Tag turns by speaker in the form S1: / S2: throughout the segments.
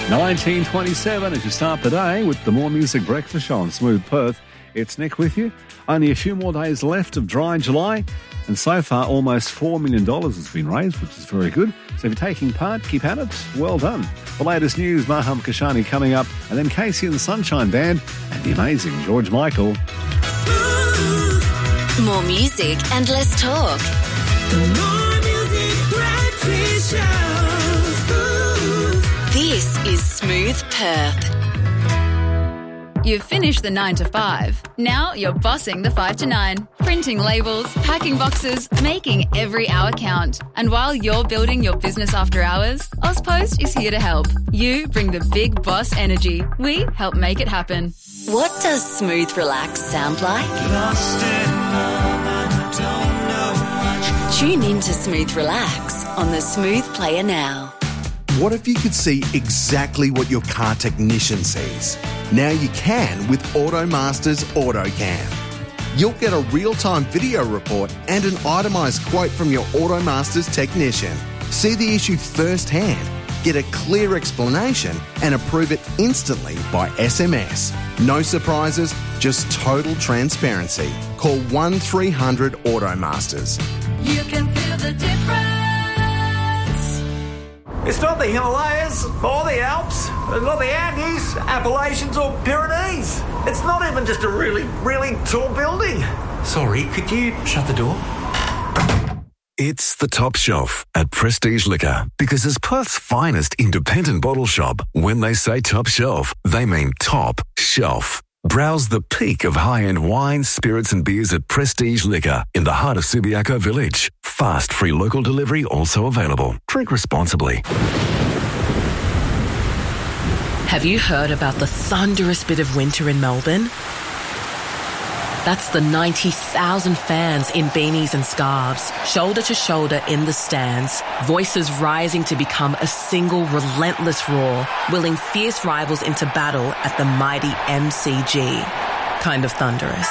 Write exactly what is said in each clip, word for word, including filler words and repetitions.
S1: nineteen twenty-seven as you start the day with the More Music Breakfast Show on Smooth Perth. It's Nick with you. Only a few more days left of dry July, and so far almost four million dollars has been raised, which is very good. So if you're taking part, keep at it. Well done. The latest news, Maham Kashani coming up, and then Casey and the Sunshine Band and the amazing George Michael.
S2: More music and less talk.
S3: The More Music Breakfast Show.
S2: This is Smooth Perth.
S4: You've finished the nine to five. Now you're bossing the five to nine. Printing labels, packing boxes, making every hour count. And while you're building your business after hours, Ozpost is here to help. You bring the big boss energy. We help make it happen.
S2: What does Smooth Relax sound like?
S3: Lost in love, I don't know much.
S2: Tune in to Smooth Relax on the Smooth Player now.
S5: What if you could see exactly what your car technician sees? Now you can with AutoMaster's AutoCam. You'll get a real-time video report and an itemised quote from your AutoMaster's technician. See the issue firsthand, get a clear explanation and approve it instantly by S M S. No surprises, just total transparency. Call one three hundred AutoMasters.
S3: You can feel the difference.
S6: It's not the Himalayas or the Alps, not the Andes, Appalachians or Pyrenees. It's not even just a really, really tall building. Sorry, could you shut the door?
S7: It's the Top Shelf at Prestige Liquor, because as Perth's finest independent bottle shop, when they say top shelf, they mean top shelf. Browse the peak of high-end wines, spirits and beers at Prestige Liquor in the heart of Subiaco Village. Fast, free local delivery also available. Drink responsibly.
S8: Have you heard about the thunderous bit of winter in Melbourne? That's the ninety thousand fans in beanies and scarves, shoulder to shoulder in the stands, voices rising to become a single relentless roar, willing fierce rivals into battle at the mighty M C G. Kind of thunderous.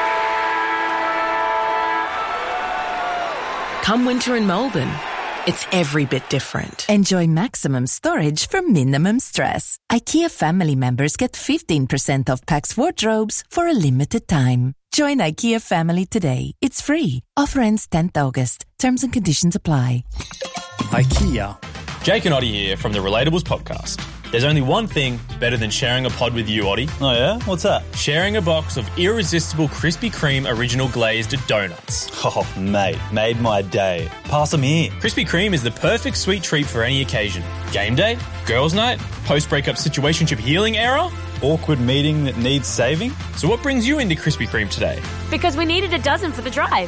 S8: Come winter in Melbourne, it's every bit different.
S9: Enjoy maximum storage for minimum stress. IKEA family members get fifteen percent off Pax wardrobes for a limited time. Join IKEA family today. It's free. Offer ends tenth August. Terms and conditions apply.
S10: IKEA. Jake and Oddie here from the Relatables podcast. There's only one thing better than sharing a pod with you, Oddie.
S11: Oh yeah? What's that?
S10: Sharing a box of irresistible Krispy Kreme original glazed donuts.
S11: Oh, mate, made my day. Pass them here.
S10: Krispy Kreme is the perfect sweet treat for any occasion. Game day, girls' night, post-breakup situationship healing era,
S11: awkward meeting that needs saving.
S10: So what brings you into Krispy Kreme today?
S12: Because we needed a dozen for the drive.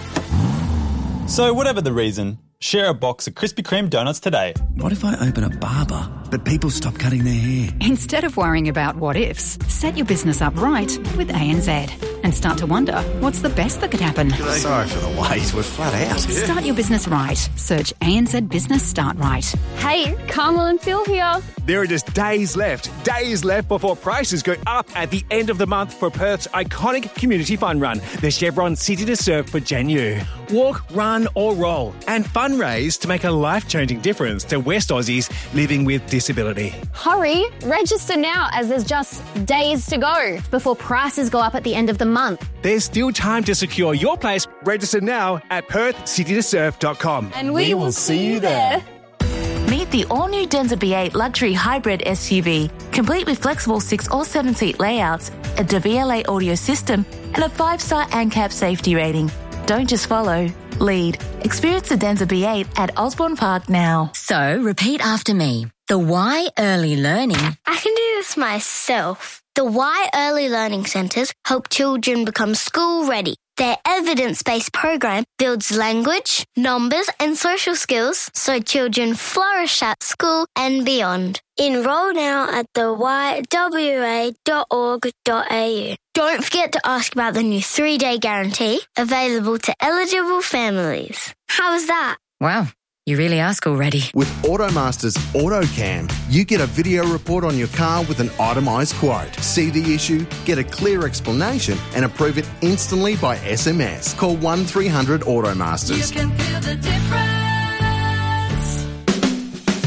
S11: So whatever the reason, share a box of Krispy Kreme donuts today.
S13: What if I open a barber, but people stop cutting their hair?
S14: Instead of worrying about what ifs, set your business up right with A N Z and start to wonder what's the best that could happen.
S5: Sorry for the wait, we're flat out.
S14: Start your business right. Search A N Z Business Start Right.
S12: Hey, Carmel and Phil here.
S15: There are just days left, days left before prices go up at the end of the month for Perth's iconic community fun run, the Chevron City to Surf for January. Walk, run or roll and fundraise to make a life-changing difference to West Aussies living with disability.
S16: Hurry, register now as there's just days to go before prices go up at the end of the month.
S15: There's still time to secure your place. Register now at perth city to surf dot com.
S12: And we, we will see you there.
S17: Meet the all-new Denza B eight luxury hybrid S U V, complete with flexible six or seven-seat layouts, a D V L A audio system, and a five-star ANCAP safety rating. Don't just follow, lead. Experience the Denza B eight at Osborne Park now.
S2: So, repeat after me. The Y Early Learning.
S18: I can do this myself. The Y Early Learning Centres help children become school ready. Their evidence-based program builds language, numbers and social skills so children flourish at school and beyond. Enroll now at the y w a dot org dot a u. Don't forget to ask about the new three-day guarantee available to eligible families. How was that?
S2: Wow. You really ask already.
S5: With AutoMaster's AutoCam, you get a video report on your car with an itemised quote. See the issue, get a clear explanation and approve it instantly by S M S. Call one three hundred AutoMasters.
S3: You can feel the difference.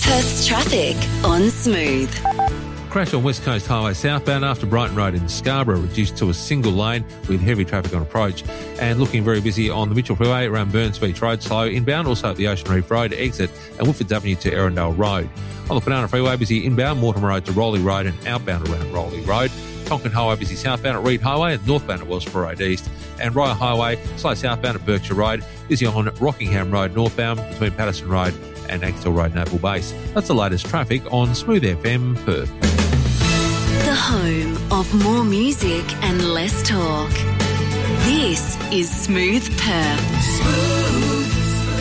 S2: Perth's traffic on Smooth.
S19: Crash on West Coast Highway southbound after Brighton Road in Scarborough reduced to a single lane with heavy traffic on approach, and looking very busy on the Mitchell Freeway around Burns Beach Road, slow inbound, also at the Ocean Reef Road exit and Woodfords Avenue to Erindale Road. On the Banana Freeway, busy inbound Mortimer Road to Rowley Road and outbound around Rowley Road. Tonkin Highway busy southbound at Reed Highway and northbound at Wellsborough Road East, and Royal Highway slow southbound at Berkshire Road, busy on Rockingham Road northbound between Patterson Road and Axtell Road Naval Base. That's the latest traffic on Smooth F M Perth.
S2: The home of more music and less talk. This is Smooth Perth. Smooth.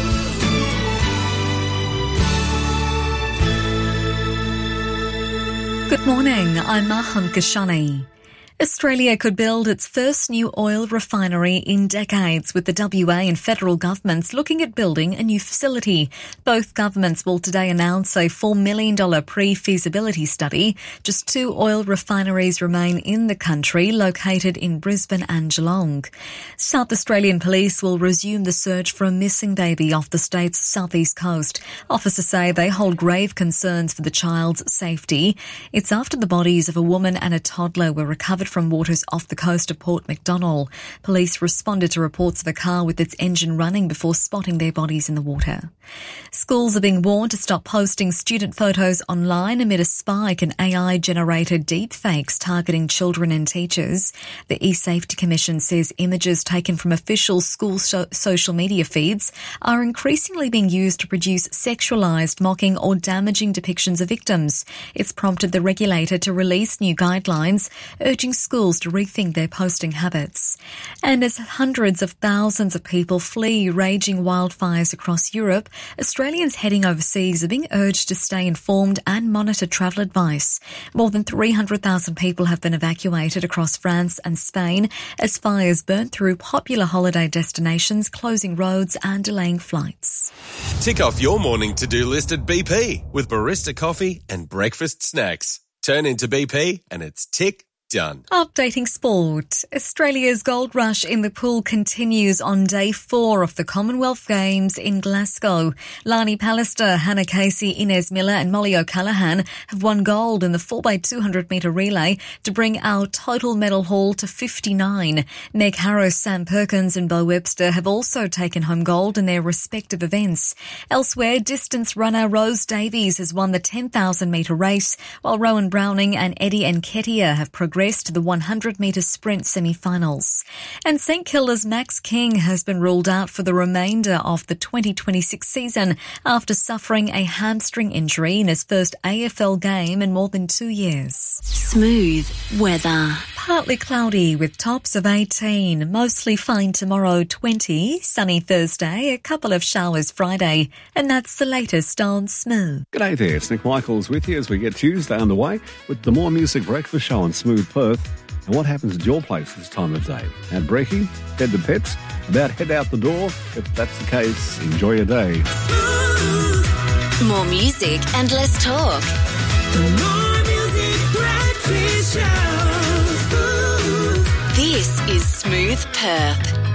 S20: Good morning, I'm Maham Kashani. Australia could build its first new oil refinery in decades, with the W A and federal governments looking at building a new facility. Both governments will today announce a four million dollars pre-feasibility study. Just two oil refineries remain in the country, located in Brisbane and Geelong. South Australian police will resume the search for a missing baby off the state's southeast coast. Officers say they hold grave concerns for the child's safety. It's after the bodies of a woman and a toddler were recovered from waters off the coast of Port MacDonnell. Police responded to reports of a car with its engine running before spotting their bodies in the water. Schools are being warned to stop posting student photos online amid a spike in A I-generated deepfakes targeting children and teachers. The eSafety Commission says images taken from official school so- social media feeds are increasingly being used to produce sexualised, mocking or damaging depictions of victims. It's prompted the regulator to release new guidelines urging schools to rethink their posting habits. And as hundreds of thousands of people flee raging wildfires across Europe, Australians heading overseas are being urged to stay informed and monitor travel advice. More than three hundred thousand people have been evacuated across France and Spain as fires burnt through popular holiday destinations, closing roads and delaying flights.
S21: Tick off your morning to-do list at B P with barista coffee and breakfast snacks. Turn into B P and it's tick done.
S20: Updating sport. Australia's gold rush in the pool continues on day four of the Commonwealth Games in Glasgow. Lani Pallister, Hannah Casey, Inez Miller and Molly O'Callaghan have won gold in the four by two hundred metre relay to bring our total medal haul to fifty-nine. Meg Harris, Sam Perkins and Bo Webster have also taken home gold in their respective events. Elsewhere, distance runner Rose Davies has won the ten thousand metre race, while Rowan Browning and Eddie Nketiah have progressed to the one hundred metre sprint semi-finals. And St Kilda's Max King has been ruled out for the remainder of the twenty twenty-six season after suffering a hamstring injury in his first A F L game in more than two years.
S2: Smooth weather.
S20: Partly cloudy with tops of eighteen, mostly fine tomorrow, twenty, sunny Thursday, a couple of showers Friday, and that's the latest on Smooth.
S1: G'day there, it's Nick Michaels with you as we get Tuesday underway with the More Music Breakfast Show on Smooth Perth. And what happens at your place this time of day? At brekkie? Fed the pets? About head out the door? If that's the case, enjoy your day.
S2: More music and less talk.
S3: The More Music Breakfast Show.
S2: This is Smooth Perth.